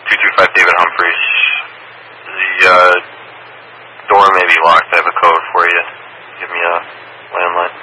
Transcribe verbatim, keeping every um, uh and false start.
two two five David Humphreys. The uh, door may be locked. I have a code for you. Give me a landline.